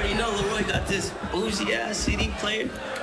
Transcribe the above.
already know Leroy got this bougie ass CD player.